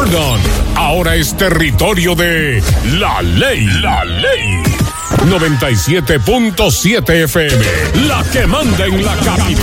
Gordon ahora es territorio de La Ley. La Ley. 97.7 FM, la que manda en la capital.